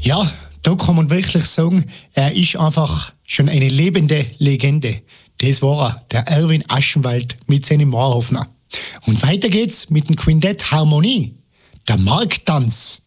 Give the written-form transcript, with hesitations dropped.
Ja, da kann man wirklich sagen, er ist einfach schon eine lebende Legende. Das war er, der Erwin Aschenwald mit seinem Moorhofner. Und weiter geht's mit dem Quintett Harmonie, der Marktanz.